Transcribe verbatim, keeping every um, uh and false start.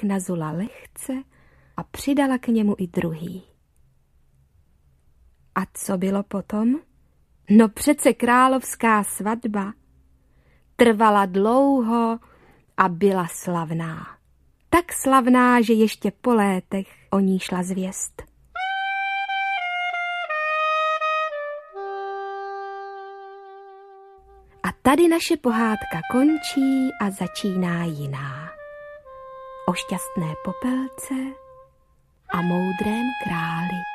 tak nazula lehce a přidala k němu i druhý. A co bylo potom? No přece královská svatba. Trvala dlouho a byla slavná. Tak slavná, že ještě po létech o ní šla zvěst. A tady naše pohádka končí a začíná jiná. O šťastné popelce a moudrém králi.